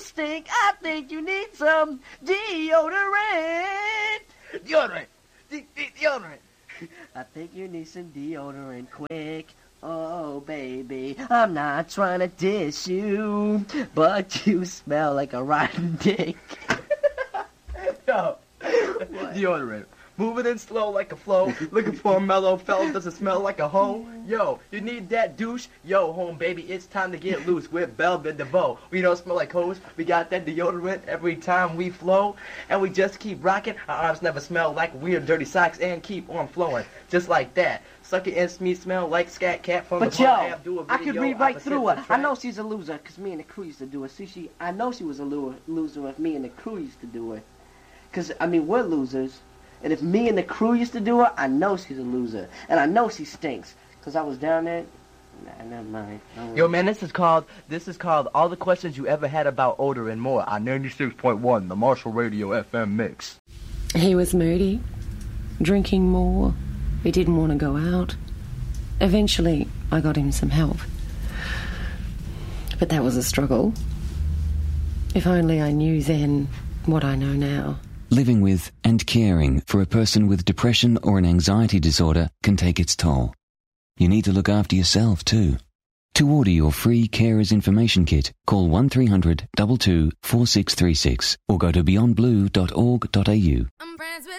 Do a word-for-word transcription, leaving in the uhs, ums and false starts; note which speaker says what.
Speaker 1: stink. I think you need some deodorant.
Speaker 2: Deodorant. De- de- deodorant.
Speaker 1: I think you need some deodorant quick. Oh, baby, I'm not trying to diss you, but you smell like a rotten dick.
Speaker 2: Yo, deodorant. Moving in slow like a flow. Looking for a mellow fellow, doesn't smell like a hoe. Yo, you need that douche? Yo, home baby, it's time to get loose with Belvin DeVoe. We don't smell like hoes. We got that deodorant every time we flow. And we just keep rocking. Our arms never smell like weird dirty socks and keep on flowing. Just like that. Suck it and me smell like Scat Cat from
Speaker 1: but
Speaker 2: the
Speaker 1: yo,
Speaker 2: App. Do a video
Speaker 1: I could read right through her.
Speaker 2: the
Speaker 1: I know she's a loser, because me and the crew used to do it. See, she, I know she was a lo- loser if me and the crew used to do it. Because, I mean, we're losers. And if me and the crew used to do it, I know she's a loser. And I know she stinks. Because I was down there. Nah, never mind.
Speaker 2: Yo, man, this is called, this is called All the Questions You Ever Had About Odor and More on ninety-six point one, the Marshall Radio F M mix.
Speaker 3: He was moody, drinking more. He didn't want to go out. Eventually, I got him some help. But that was a struggle. If only I knew then what I know now.
Speaker 4: Living with and caring for a person with depression or an anxiety disorder can take its toll. You need to look after yourself too. To order your free Carers Information Kit, call one three hundred two two four six three six or go to beyond blue dot org dot a u.